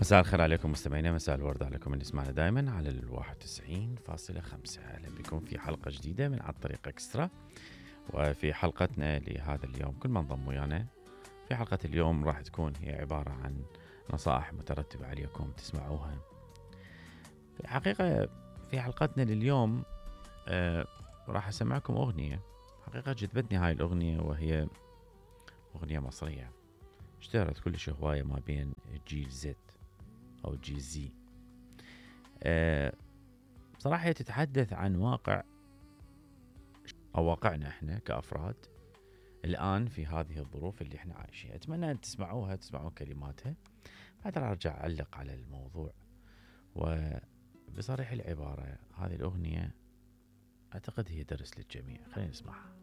مساء الخير عليكم مستمعينا، مساء الورد عليكم اللي يسمعنا دائما على 91.5. اهلا بكم في حلقه جديده من على الطريق اكسترا. وفي حلقتنا لهذا اليوم كل ما انضم ويانا في حلقه اليوم راح تكون هي عباره عن نصائح مترتبه عليكم تسمعوها. في حقيقه في حلقتنا لليوم راح اسمعكم اغنيه حقيقه جذبتني هاي الاغنيه، وهي اغنيه مصريه اشتهرت كلش هوايه ما بين جيل زد أو جيل زي. بصراحة هي تتحدث عن واقع أو واقعنا إحنا كأفراد الآن في هذه الظروف اللي إحنا عايشينها. أتمنى أن تسمعوا كلماتها، بعد أرجع أعلق على الموضوع. وبصريح العبارة هذه الأغنية أعتقد هي درس للجميع. خلينا نسمعها.